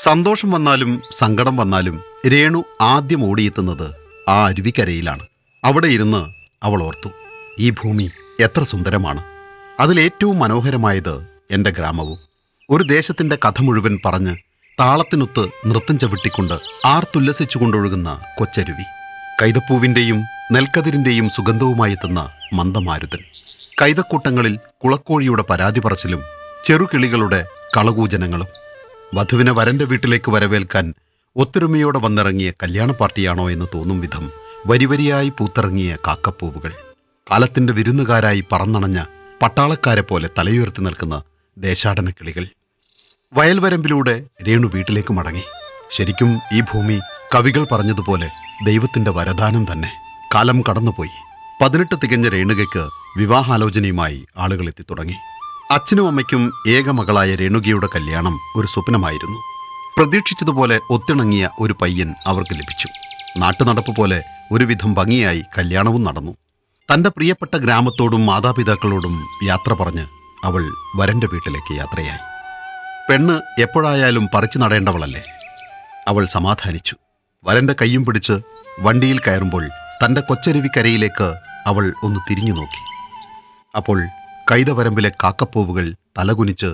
സന്തോഷം വന്നാലും സങ്കടം വന്നാലും രേണു ആദ്യം ഓടിയെത്തുന്നത് ആ അരുവിക്കരയിലാണ്. അവിടെ ഇരുന്ന് അവൾ ഓർത്തു, ഈ ഭൂമി എത്ര സുന്ദരമാണ്. അതിലേറ്റവും മനോഹരമായത് എൻ്റെ ഗ്രാമവും. ഒരു ദേശത്തിൻ്റെ കഥ മുഴുവൻ പറഞ്ഞ് താളത്തിനൊത്ത് നൃത്തം ചവിട്ടിക്കൊണ്ട് ആർത്തുല്ലസിച്ചുകൊണ്ടൊഴുകുന്ന കൊച്ചരുവി. കൈതപ്പൂവിൻ്റെയും നെൽക്കതിരിൻ്റെയും സുഗന്ധവുമായെത്തുന്ന മന്ദമാരുതൻ. കൈതക്കൂട്ടങ്ങളിൽ കുളക്കോഴിയുടെ പരാതി പറച്ചിലും ചെറുകിളികളുടെ കളകൂജനങ്ങളും. വധുവിനെ വരൻ്റെ വീട്ടിലേക്ക് വരവേൽക്കാൻ ഒത്തൊരുമയോടെ വന്നിറങ്ങിയ കല്യാണ പാർട്ടിയാണോ എന്ന് തോന്നും വിധം വരിവരിയായി പൂത്തിറങ്ങിയ കാക്കപ്പൂവുകൾ. കാലത്തിൻ്റെ വിരുന്നുകാരായി പറന്നണഞ്ഞ പട്ടാളക്കാരെ പോലെ തലയുയർത്തി നിൽക്കുന്ന ദേശാടന കിളികൾ. വയൽവരമ്പിലൂടെ രേണു വീട്ടിലേക്ക് മടങ്ങി. ശരിക്കും ഈ ഭൂമി കവികൾ പറഞ്ഞതുപോലെ ദൈവത്തിൻ്റെ വരദാനം തന്നെ. കാലം കടന്നുപോയി. 18 തികഞ്ഞ രേണുകയ്ക്ക് വിവാഹാലോചനയുമായി ആളുകൾ എത്തിത്തുടങ്ങി. അച്ഛനും അമ്മയ്ക്കും ഏക മകളായ രേണുകയുടെ കല്യാണം ഒരു സ്വപ്നമായിരുന്നു. പ്രതീക്ഷിച്ചതുപോലെ ഒത്തിണങ്ങിയ ഒരു പയ്യൻ അവർക്ക് ലഭിച്ചു. നാട്ടുനടപ്പ് പോലെ ഒരുവിധം ഭംഗിയായി കല്യാണവും നടന്നു. തൻ്റെ പ്രിയപ്പെട്ട ഗ്രാമത്തോടും മാതാപിതാക്കളോടും യാത്ര പറഞ്ഞ് അവൾ വരൻ്റെ വീട്ടിലേക്ക് യാത്രയായി. പെണ്ണ് എപ്പോഴായാലും പറിച്ചു നടേണ്ടവളല്ലേ. അവൾ സമാധാനിച്ചു. വരൻ്റെ കയ്യും പിടിച്ച് വണ്ടിയിൽ കയറുമ്പോൾ തൻ്റെ കൊച്ചരുവിക്കരയിലേക്ക് അവൾ ഒന്ന് തിരിഞ്ഞു നോക്കി. അപ്പോൾ കൈതവരമ്പിലെ കാക്കപ്പൂവുകൾ തലകുനിച്ച്